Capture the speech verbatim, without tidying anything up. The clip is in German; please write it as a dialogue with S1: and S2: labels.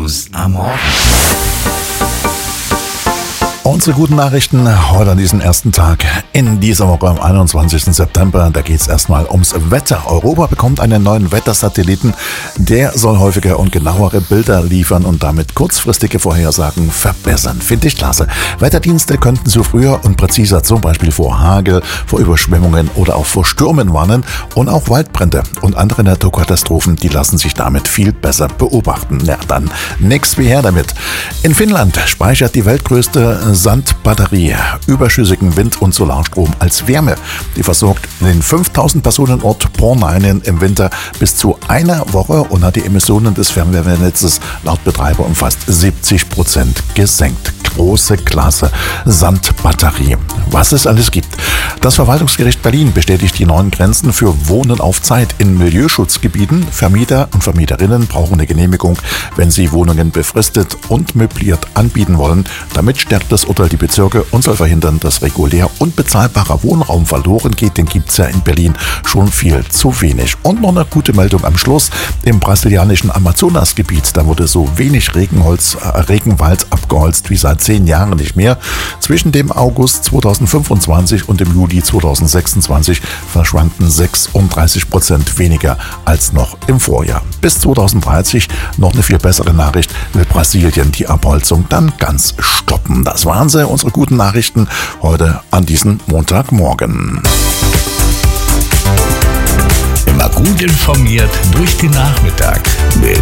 S1: News am Morgen.
S2: Unsere guten Nachrichten heute an diesem ersten Tag in dieser Woche am einundzwanzigsten September. Da geht es erstmal ums Wetter. Europa bekommt einen neuen Wettersatelliten. Der soll häufiger und genauere Bilder liefern und damit kurzfristige Vorhersagen verbessern. Finde ich klasse. Wetterdienste könnten so früher und präziser zum Beispiel vor Hagel, vor Überschwemmungen oder auch vor Stürmen warnen. Und auch Waldbrände und andere Naturkatastrophen, die lassen sich damit viel besser beobachten. Na dann, nix wie her damit. In Finnland speichert die weltgrößte Sandbatterie überschüssigen Wind- und Solarstrom als Wärme. Die versorgt den fünftausend Personen Ort Pornainen im Winter bis zu einer Woche und hat die Emissionen des Fernwärmenetzes laut Betreiber um fast siebzig Prozent gesenkt. Große Klasse Sandbatterie. Was es alles gibt. Das Verwaltungsgericht Berlin bestätigt die neuen Grenzen für Wohnen auf Zeit in Milieuschutzgebieten. Vermieter und Vermieterinnen brauchen eine Genehmigung, wenn sie Wohnungen befristet und möbliert anbieten wollen. Damit stärkt das Urteil die Bezirke und soll verhindern, dass regulär unbezahlbarer Wohnraum verloren geht. Den gibt es ja in Berlin schon viel zu wenig. Und noch eine gute Meldung am Schluss. Im brasilianischen Amazonasgebiet, da wurde so wenig Regenholz, äh, Regenwald abgeholzt wie seit zehn Jahren nicht mehr. Zwischen dem August zweitausendfünfundzwanzig und dem Juli zweitausendsechsundzwanzig verschwanden sechsunddreißig Prozent weniger als noch im Vorjahr. Bis zweitausenddreißig, noch eine viel bessere Nachricht, will Brasilien die Abholzung dann ganz stoppen. Das waren sie, unsere guten Nachrichten heute an diesem Montagmorgen.
S1: Immer gut informiert durch den Nachmittag.